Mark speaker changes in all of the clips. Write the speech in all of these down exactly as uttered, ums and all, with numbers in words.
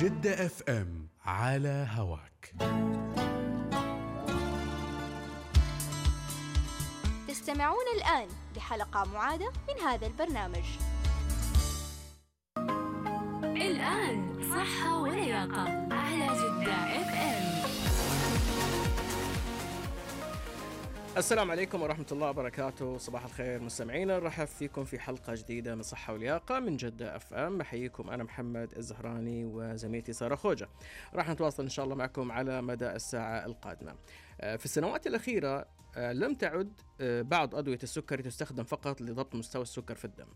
Speaker 1: جدة اف ام على هواك.
Speaker 2: تستمعون الآن لحلقة معادة من هذا البرنامج.
Speaker 3: الآن صحة ولياقة على جدة اف ام.
Speaker 4: السلام عليكم ورحمة الله وبركاته. صباح الخير مستمعينا، نرحب فيكم في حلقة جديدة من صحة ولياقة من جدة اف ام. بحييكم أنا محمد الزهراني وزميلتي سارة خوجة. راح نتواصل إن شاء الله معكم على مدى الساعة القادمة. في السنوات الأخيرة لم تعد بعض أدوية السكري تستخدم فقط لضبط مستوى السكر في الدم،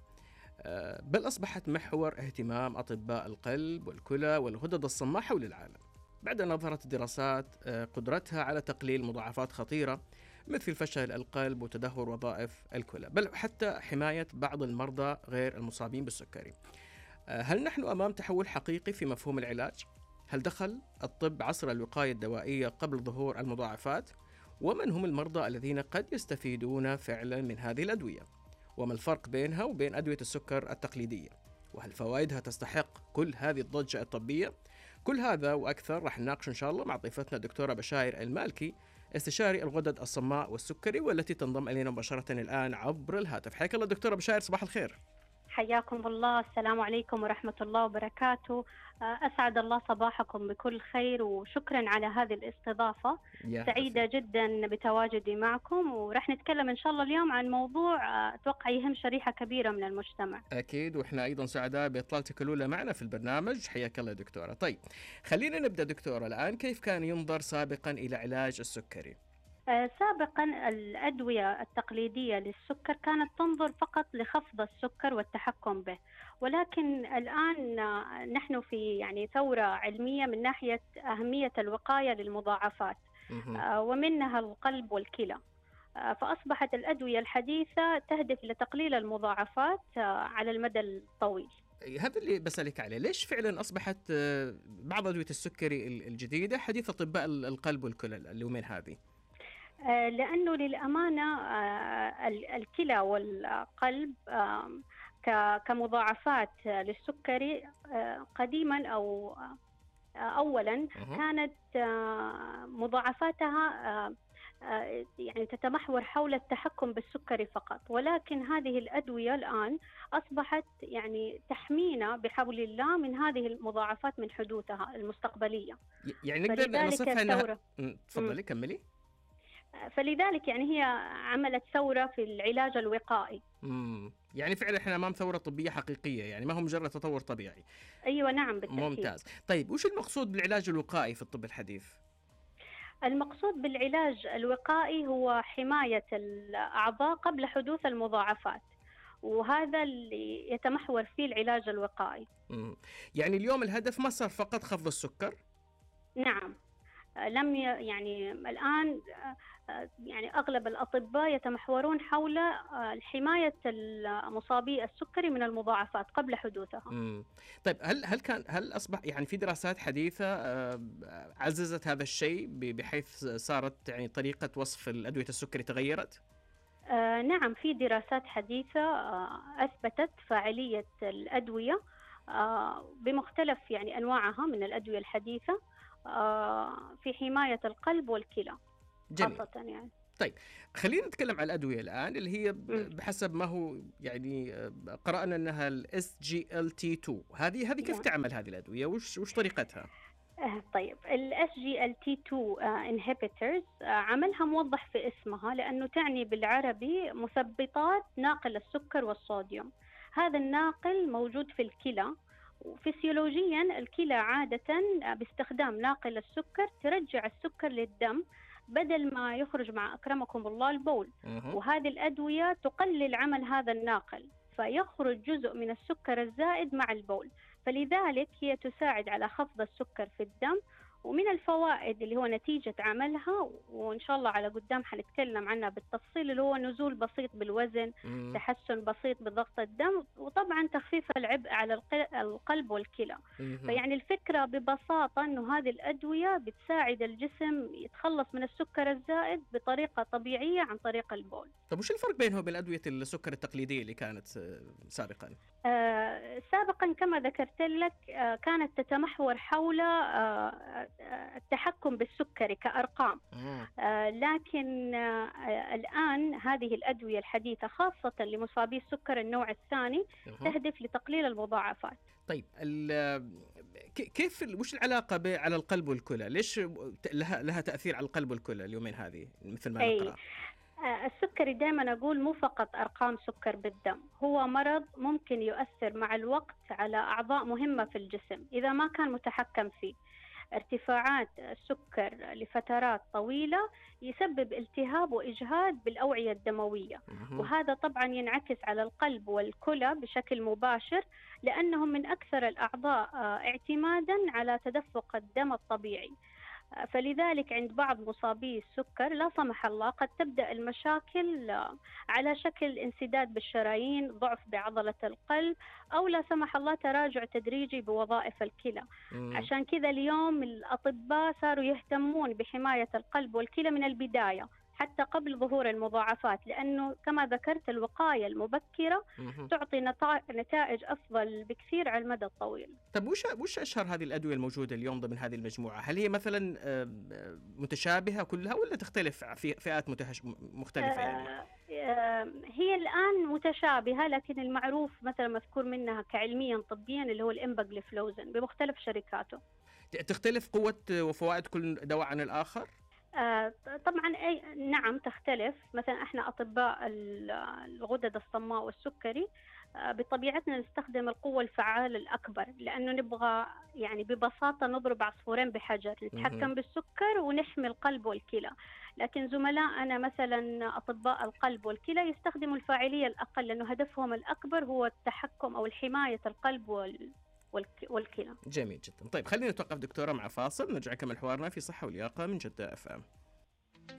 Speaker 4: بل أصبحت محور اهتمام أطباء القلب والكلى والغدد الصماء حول العالم، بعد أن أظهرت الدراسات قدرتها على تقليل مضاعفات خطيرة مثل فشل القلب وتدهور وظائف الكلى، بل حتى حماية بعض المرضى غير المصابين بالسكري. هل نحن أمام تحول حقيقي في مفهوم العلاج؟ هل دخل الطب عصر الوقاية الدوائية قبل ظهور المضاعفات؟ ومن هم المرضى الذين قد يستفيدون فعلا من هذه الأدوية؟ وما الفرق بينها وبين أدوية السكر التقليدية؟ وهل فوائدها تستحق كل هذه الضجة الطبية؟ كل هذا وأكثر راح نناقش إن شاء الله مع ضيفتنا الدكتورة بشاير المالكي، استشاري الغدد الصماء والسكري، والتي تنضم إلينا مباشرة الآن عبر الهاتف. حياك الله دكتورة بشاير، صباح الخير.
Speaker 5: حياكم الله، السلام عليكم ورحمة الله وبركاته. أسعد الله صباحكم بكل خير، وشكرا على هذه الاستضافة. سعيدة جدا بتواجدي معكم، ورح نتكلم إن شاء الله اليوم عن موضوع أتوقع يهم شريحة كبيرة من المجتمع.
Speaker 4: أكيد، وإحنا أيضا سعداء بإطلالتك الأولى معنا في البرنامج. حياك الله دكتورة. طيب خلينا نبدأ دكتورة الآن، كيف كان ينظر سابقا إلى علاج السكري؟
Speaker 5: سابقا الأدوية التقليدية للسكر كانت تنظر فقط لخفض السكر والتحكم به، ولكن الآن نحن في يعني ثورة علمية من ناحية أهمية الوقاية للمضاعفات، ومنها القلب والكلى. فأصبحت الأدوية الحديثة تهدف لتقليل المضاعفات على المدى الطويل.
Speaker 4: هذا اللي بسألك عليه، ليش فعلا أصبحت بعض أدوية السكري الجديدة حديث أطباء القلب والكلى اليومين هذه؟
Speaker 5: لأنه للأمانة الكلى والقلب كمضاعفات للسكري قديما أو أولا كانت مضاعفاتها يعني تتمحور حول التحكم بالسكري فقط، ولكن هذه الأدوية الآن أصبحت يعني تحمينا بحول الله من هذه المضاعفات من حدوثها المستقبلية.
Speaker 4: يعني نقدر نصفها أنها... تفضلي كملي.
Speaker 5: فلذلك يعني هي عملت ثورة في العلاج الوقائي.
Speaker 4: امم يعني فعلا احنا امام ثورة طبية حقيقية، يعني ما هو مجرد تطور طبيعي.
Speaker 5: ايوه نعم بالتأكيد.
Speaker 4: ممتاز. طيب وش المقصود بالعلاج الوقائي في الطب الحديث؟
Speaker 5: المقصود بالعلاج الوقائي هو حماية الأعضاء قبل حدوث المضاعفات، وهذا اللي يتمحور فيه العلاج الوقائي.
Speaker 4: امم يعني اليوم الهدف ما صار فقط خفض السكر؟
Speaker 5: نعم، لم ي... يعني الآن يعني أغلب الأطباء يتمحورون حول حماية المصابي السكري من المضاعفات قبل حدوثها.
Speaker 4: مم. طيب هل هل كان هل أصبح يعني في دراسات حديثة عززت هذا الشيء بحيث صارت يعني طريقة وصف الأدوية السكري تغيرت؟
Speaker 5: آه نعم، في دراسات حديثة آه أثبتت فاعلية الأدوية آه بمختلف يعني أنواعها من الأدوية الحديثة في حماية القلب والكلى خاصة يعني.
Speaker 4: طيب خلينا نتكلم عن الأدوية الآن اللي هي بحسب ما هو يعني قرأنا أنها ال إس جي إل تي اثنين. هذه هذه كيف تعمل هذه الأدوية؟ وش وش طريقتها؟
Speaker 5: طيب ال إس جي إل تي اثنين inhibitors عملها موضح في اسمها، لأنه تعني بالعربي مثبطات ناقل السكر والصوديوم. هذا الناقل موجود في الكلى، وفسيولوجيا الكلى عادة باستخدام ناقل السكر ترجع السكر للدم بدل ما يخرج مع أكرمكم الله البول. وهذه الأدوية تقلل عمل هذا الناقل، فيخرج جزء من السكر الزائد مع البول، فلذلك هي تساعد على خفض السكر في الدم ومن الفوائد اللي هو نتيجة عملها، وإن شاء الله على قدام حنتكلم عنها بالتفصيل، اللي هو نزول بسيط بالوزن،
Speaker 4: مم.
Speaker 5: تحسن بسيط بضغط الدم، وطبعا تخفيف العبء على الق- القلب والكلى.
Speaker 4: مهم.
Speaker 5: فيعني الفكرة ببساطة أنه هذه الأدوية بتساعد الجسم يتخلص من السكر الزائد بطريقة طبيعية عن طريق البول.
Speaker 4: طب وش الفرق بينه وبين أدوية السكر التقليدية اللي كانت آه، سابقا؟
Speaker 5: آه، سابقا كما ذكرت لك آه، كانت تتمحور حول آه، آه، التحكم بالسكري كأرقام.
Speaker 4: مم.
Speaker 5: آه، لكن آه، الآن هذه الأدوية الحديثة خاصة لمصابي السكر النوع الثاني
Speaker 4: مهم.
Speaker 5: تهدف لتقليل المضاعفات.
Speaker 4: طيب ال- ك- كيف ال- وش العلاقة ب- على القلب والكلى؟ ليش ت- لها لها تأثير على القلب والكلى اليومين هذه مثل ما
Speaker 5: أي.
Speaker 4: نقرأ؟
Speaker 5: آه، السكري دائما أقول مو فقط أرقام سكر بالدم، هو مرض ممكن يؤثر مع الوقت على أعضاء مهمة في الجسم إذا ما كان متحكم فيه. ارتفاعات السكر لفترات طويلة يسبب التهاب وإجهاد بالأوعية الدموية،
Speaker 4: مهم.
Speaker 5: وهذا طبعا ينعكس على القلب والكلى بشكل مباشر، لأنهم من أكثر الأعضاء آه، اعتمادا على تدفق الدم الطبيعي. آه، فلذلك عند بعض مصابي السكر لا سمح الله قد تبدأ المشاكل آه، على شكل انسداد بالشرايين، ضعف بعضلة القلب، أو لا سمح الله تراجع تدريجي بوظائف الكلى.
Speaker 4: مم.
Speaker 5: عشان كذا اليوم الأطباء صاروا يهتمون بحماية القلب والكلى من البداية حتى قبل ظهور المضاعفات، لأنه كما ذكرت الوقاية المبكرة
Speaker 4: مهم.
Speaker 5: تعطي نتا- نتائج أفضل بكثير على المدى الطويل.
Speaker 4: طب وش وش أشهر هذه الأدوية الموجودة اليوم ضمن هذه المجموعة؟ هل هي مثلا آه، آه، متشابهة كلها ولا تختلف في فئات متهش مختلفة يعني؟
Speaker 5: آه، آه، هي الآن متشابهة، لكن المعروف مثلا مذكور منها كعلميا طبيا اللي هو الإمباغليفلوزن بمختلف شركاته.
Speaker 4: تختلف قوة وفوائد كل دواء عن الآخر؟
Speaker 5: آه، طبعا أي نعم تختلف. مثلا احنا اطباء ال- الغدد الصماء والسكري آه، بطبيعتنا نستخدم القوة الفعالة الأكبر، لأنه نبغى يعني ببساطة نضرب عصفورين بحجر،
Speaker 4: مهم.
Speaker 5: نتحكم بالسكر ونحمي القلب والكلى. لكن زملائنا مثلا أطباء القلب والكلى يستخدموا الفاعلية الأقل، لأنه هدفهم الأكبر هو التحكم أو الحماية القلب وال- والك- والكلى.
Speaker 4: جميل جدا. طيب خلينا نتوقف دكتورة مع فاصل، نرجع نكمل حوارنا في صحة ولياقة من جدة اف ام.